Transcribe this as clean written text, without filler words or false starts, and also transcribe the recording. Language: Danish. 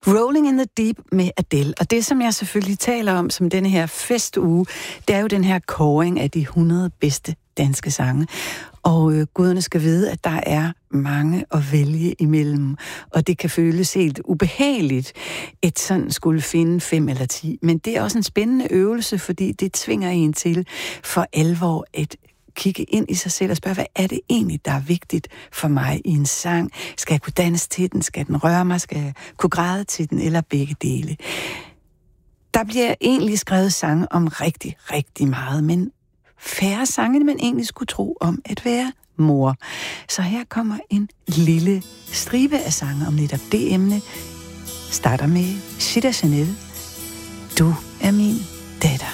Rolling in the Deep med Adele. Og det, som jeg selvfølgelig taler om som denne her festuge, det er jo den her kåring af de 100 bedste danske sange. Og guderne skal vide, at der er mange at vælge imellem. Og det kan føles helt ubehageligt, et sådan skulle finde 5 eller 10. Men det er også en spændende øvelse, fordi det tvinger en til for alvor at kigge ind i sig selv og spørge, hvad er det egentlig, der er vigtigt for mig i en sang? Skal jeg kunne danse til den? Skal den røre mig? Skal jeg kunne græde til den? Eller begge dele? Der bliver egentlig skrevet sange om rigtig, rigtig meget, men færre sange, man egentlig skulle tro om at være mor. Så her kommer en lille stribe af sange om netop det emne. Starter med Chita Chanel. Du er min datter.